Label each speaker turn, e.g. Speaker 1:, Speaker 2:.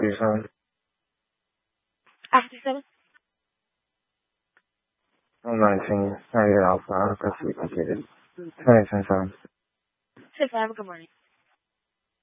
Speaker 1: your son?
Speaker 2: After 7?
Speaker 1: I'm 19. 98 Alpha. That's to be completed. 2027.
Speaker 2: 6, have a good morning.